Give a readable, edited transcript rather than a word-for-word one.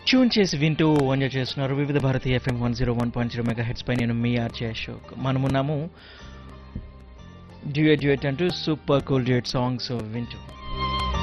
Tune చేసి వింటూ enjoy చేస్తున్నారు వివిధ భారతి ఎఫ్ఎం 101.0 మెగా హెడ్స్ పై. నేను మీ ఆర్జే అశోక్. మనమున్నాము డ్యూయట్ అంటూ సూపర్ కూల్ డ్యూయట్ సాంగ్స్ వింటూ.